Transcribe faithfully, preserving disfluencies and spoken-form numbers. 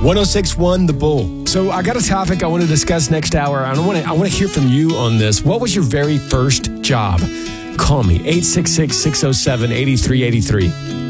one oh six point one The Bull. So I got a topic I want to discuss next hour. I want to I want to hear from you on this. What was your very first job? Call me, eight six six, six oh seven, eight three eight three.